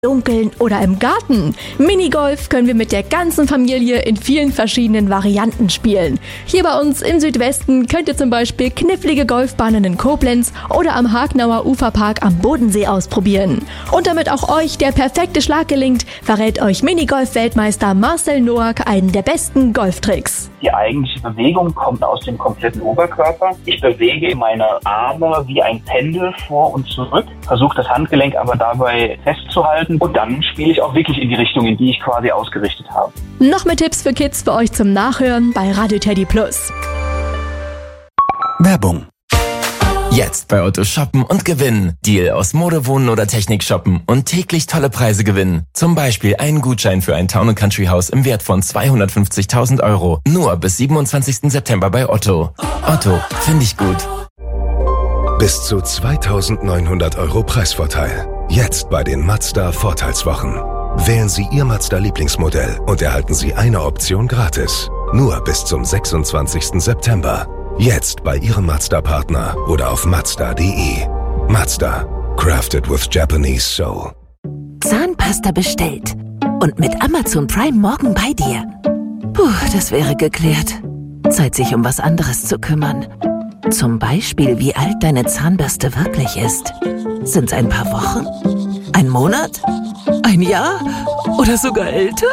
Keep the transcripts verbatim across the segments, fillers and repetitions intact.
Dunkeln oder im Garten. Minigolf können wir mit der ganzen Familie in vielen verschiedenen Varianten spielen. Hier bei uns im Südwesten könnt ihr zum Beispiel knifflige Golfbahnen in Koblenz oder am Hagenauer Uferpark am Bodensee ausprobieren. Und damit auch euch der perfekte Schlag gelingt, verrät euch Minigolf-Weltmeister Marcel Noack einen der besten Golftricks. Die eigentliche Bewegung kommt aus dem kompletten Oberkörper. Ich bewege meine Arme wie ein Pendel vor und zurück, versuche das Handgelenk aber dabei festzuhalten und dann spiele ich auch wirklich in die Richtung, in die ich quasi ausgerichtet habe. Noch mehr Tipps für Kids für euch zum Nachhören bei Radio Teddy Plus. Werbung. Jetzt bei Otto shoppen und gewinnen. Deal aus Mode, Wohnen oder Technik shoppen und täglich tolle Preise gewinnen. Zum Beispiel einen Gutschein für ein Town and Country Haus im Wert von zweihundertfünfzigtausend Euro. Nur bis siebenundzwanzigsten September bei Otto. Otto, finde ich gut. Bis zu zweitausendneunhundert Euro Preisvorteil. Jetzt bei den Mazda Vorteilswochen. Wählen Sie Ihr Mazda Lieblingsmodell und erhalten Sie eine Option gratis. Nur bis zum sechsundzwanzigsten September. Jetzt bei Ihrem Mazda-Partner oder auf mazda punkt de. Mazda. Crafted with Japanese soul. Zahnpasta bestellt. Und mit Amazon Prime morgen bei dir. Puh, das wäre geklärt. Zeit, sich um was anderes zu kümmern. Zum Beispiel, wie alt deine Zahnbürste wirklich ist. Sind's ein paar Wochen? Ein Monat? Ein Jahr? Oder sogar älter?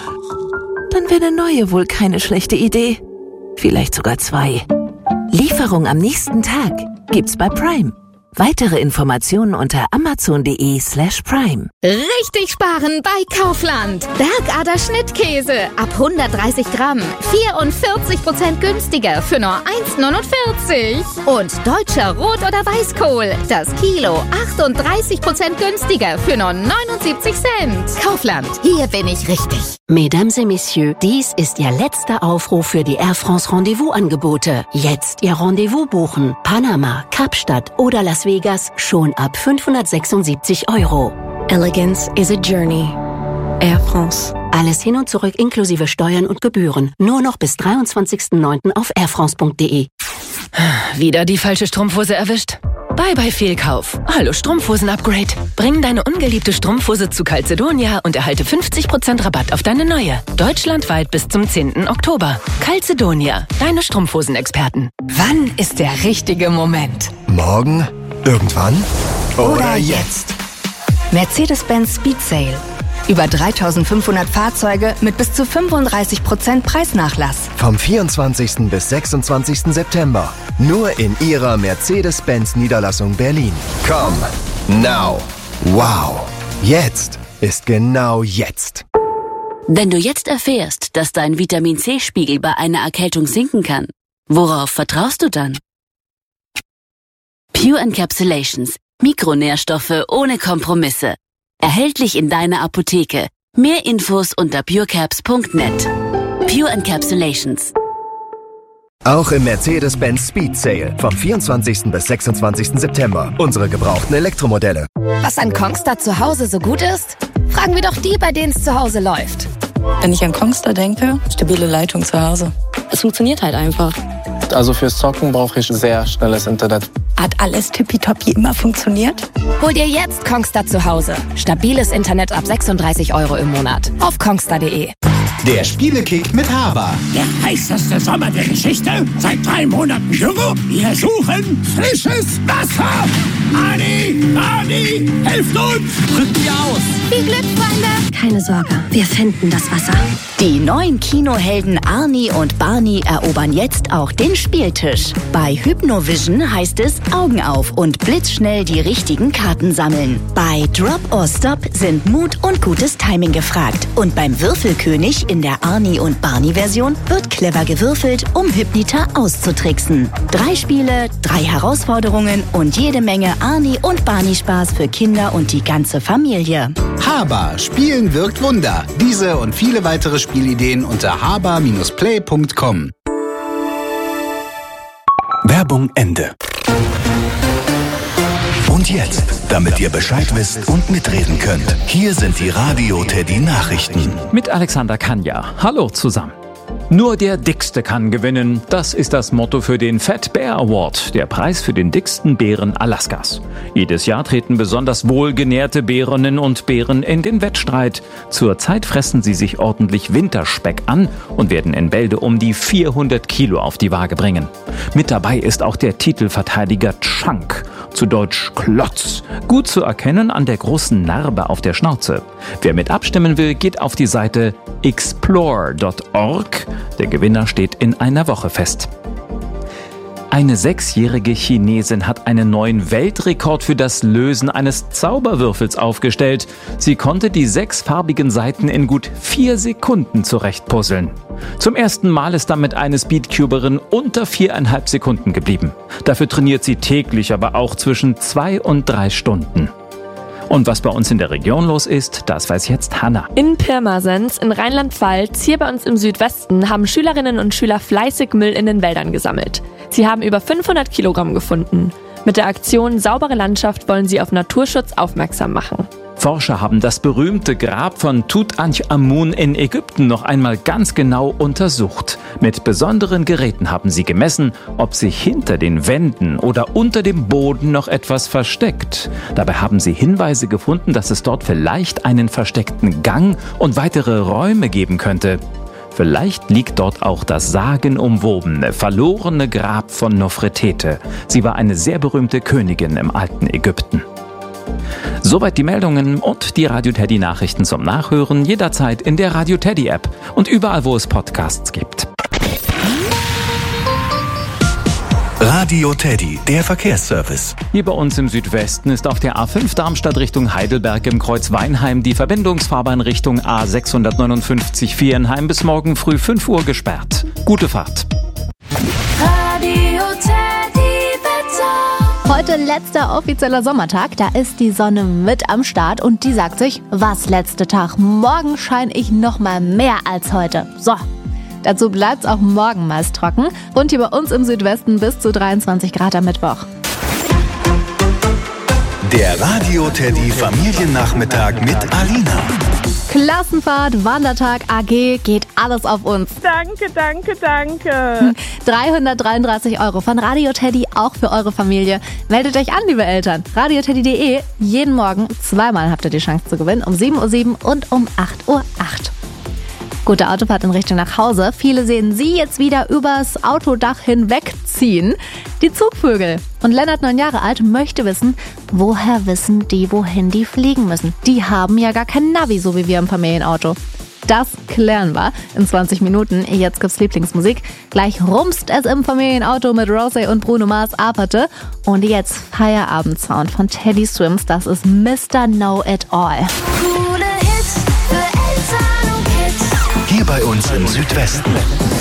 Dann wäre eine neue wohl keine schlechte Idee. Vielleicht sogar zwei. Lieferung am nächsten Tag gibt's bei Prime. Weitere Informationen unter amazon punkt de slash prime. Richtig sparen bei Kaufland. Bergader Schnittkäse ab hundertdreißig Gramm. vierundvierzig Prozent günstiger für nur eins neunundvierzig. Und deutscher Rot- oder Weißkohl. Das Kilo achtunddreißig Prozent günstiger für nur neunundsiebzig Cent. Kaufland, hier bin ich richtig. Mesdames et Messieurs, dies ist Ihr letzter Aufruf für die Air France Rendezvous-Angebote. Jetzt Ihr Rendezvous buchen. Panama, Kapstadt oder Las Vegas schon ab fünfhundertsechsundsiebzig Euro. Elegance is a journey. Air France. Alles hin und zurück inklusive Steuern und Gebühren. Nur noch bis dreiundzwanzigsten neunten auf airfrance punkt de. Wieder die falsche Strumpfhose erwischt? Bye bye Fehlkauf. Hallo Strumpfhosen-Upgrade. Bring deine ungeliebte Strumpfhose zu Calzedonia und erhalte fünfzig Prozent Rabatt auf deine neue. Deutschlandweit bis zum zehnten Oktober. Calzedonia, deine Strumpfhosen-Experten. Wann ist der richtige Moment? Morgen? Irgendwann? Oder jetzt? Mercedes-Benz Speed Sale. Über dreitausendfünfhundert Fahrzeuge mit bis zu fünfunddreißig Prozent Preisnachlass. Vom vierundzwanzigsten bis sechsundzwanzigsten September. Nur in Ihrer Mercedes-Benz-Niederlassung Berlin. Come now. Wow. Jetzt ist genau jetzt. Wenn du jetzt erfährst, dass dein Vitamin-C-Spiegel bei einer Erkältung sinken kann, worauf vertraust du dann? Pure Encapsulations. Mikronährstoffe ohne Kompromisse. Erhältlich in deiner Apotheke. Mehr Infos unter purecaps punkt net. Pure Encapsulations. Auch im Mercedes-Benz Speed Sale vom vierundzwanzigsten bis sechsundzwanzigsten September. Unsere gebrauchten Elektromodelle. Was an Kongstar zu Hause so gut ist? Fragen wir doch die, bei denen es zu Hause läuft. Wenn ich an Kongstar denke, stabile Leitung zu Hause. Es funktioniert halt einfach. Also fürs Zocken brauche ich sehr schnelles Internet. Hat alles tippitoppi immer funktioniert? Hol dir jetzt Kongstar zu Hause. Stabiles Internet ab sechsunddreißig Euro im Monat. Auf kongstar punkt de. Der Spielekick mit Haber. Der heißeste Sommer der Geschichte. Seit drei Monaten Dürre. Wir suchen frisches Wasser. Ani, Ani, helft uns. Rückt mir aus. Viel Glück, Freunde. Keine Sorge, wir finden das Wasser. Die neuen Kinohelden Arnie und Barney erobern jetzt auch den Spieltisch. Bei Hypnovision heißt es Augen auf und blitzschnell die richtigen Karten sammeln. Bei Drop or Stop sind Mut und gutes Timing gefragt. Und beim Würfelkönig in der Arnie und Barney Version wird clever gewürfelt, um Hypnita auszutricksen. Drei Spiele, drei Herausforderungen und jede Menge Arnie und Barney Spaß für Kinder und die ganze Familie. Haber. Spielen wirkt Wunder. Diese und viele weitere Spielideen unter haber Bindestrich play Punkt com. Werbung Ende. Und jetzt, damit ihr Bescheid wisst und mitreden könnt, hier sind die Radio Teddy Nachrichten. Mit Alexander Kanja. Hallo zusammen. Nur der Dickste kann gewinnen. Das ist das Motto für den Fat Bear Award, der Preis für den dicksten Bären Alaskas. Jedes Jahr treten besonders wohlgenährte Bärinnen und Bären in den Wettstreit. Zurzeit fressen sie sich ordentlich Winterspeck an und werden in Bälde um die vierhundert Kilo auf die Waage bringen. Mit dabei ist auch der Titelverteidiger Chunk, zu Deutsch Klotz, gut zu erkennen an der großen Narbe auf der Schnauze. Wer mit abstimmen will, geht auf die Seite explore Punkt org. Der Gewinner steht in einer Woche fest. Eine sechsjährige Chinesin hat einen neuen Weltrekord für das Lösen eines Zauberwürfels aufgestellt. Sie konnte die sechsfarbigen Seiten in gut vier Sekunden zurechtpuzzeln. Zum ersten Mal ist damit eine Speedcuberin unter viereinhalb Sekunden geblieben. Dafür trainiert sie täglich, aber auch zwischen zwei und drei Stunden. Und was bei uns in der Region los ist, das weiß jetzt Hanna. In Pirmasens in Rheinland-Pfalz, hier bei uns im Südwesten, haben Schülerinnen und Schüler fleißig Müll in den Wäldern gesammelt. Sie haben über fünfhundert Kilogramm gefunden. Mit der Aktion Saubere Landschaft wollen sie auf Naturschutz aufmerksam machen. Forscher haben das berühmte Grab von Tutanchamun in Ägypten noch einmal ganz genau untersucht. Mit besonderen Geräten haben sie gemessen, ob sich hinter den Wänden oder unter dem Boden noch etwas versteckt. Dabei haben sie Hinweise gefunden, dass es dort vielleicht einen versteckten Gang und weitere Räume geben könnte. Vielleicht liegt dort auch das sagenumwobene, verlorene Grab von Nofretete. Sie war eine sehr berühmte Königin im alten Ägypten. Soweit die Meldungen und die Radio Teddy Nachrichten zum Nachhören jederzeit in der Radio Teddy App und überall, wo es Podcasts gibt. Radio Teddy, der Verkehrsservice. Hier bei uns im Südwesten ist auf der A fünf Darmstadt Richtung Heidelberg im Kreuz Weinheim die Verbindungsfahrbahn Richtung A sechshundertneunundfünfzig Viernheim bis morgen früh fünf Uhr gesperrt. Gute Fahrt. Radio Teddy Wetter. Heute letzter offizieller Sommertag, da ist die Sonne mit am Start und die sagt sich, was letzte Tag, morgen scheine ich noch mal mehr als heute. So, dazu bleibt's auch morgen meist trocken und hier bei uns im Südwesten bis zu dreiundzwanzig Grad am Mittwoch. Der Radio Teddy Familiennachmittag mit Alina. Klassenfahrt, Wandertag, A G, geht alles auf uns. Danke, danke, danke. dreihundertdreiunddreißig Euro von Radio Teddy, auch für eure Familie. Meldet euch an, liebe Eltern. radio teddy punkt de. Jeden Morgen zweimal habt ihr die Chance zu gewinnen, um sieben Uhr sieben und um acht Uhr acht. Gute Autofahrt in Richtung nach Hause. Viele sehen sie jetzt wieder übers Autodach hinwegziehen. Die Zugvögel. Und Lennart, neun Jahre alt, möchte wissen, woher wissen die, wohin die fliegen müssen? Die haben ja gar kein Navi, so wie wir im Familienauto. Das klären wir in zwanzig Minuten. Jetzt gibt's Lieblingsmusik. Gleich rumst es im Familienauto mit Rosé und Bruno Mars Aperte. Und jetzt Feierabendsound von Teddy Swims. Das ist Mister Know It All. Coole Hits für Eltern und Kids. Hier bei uns im Südwesten.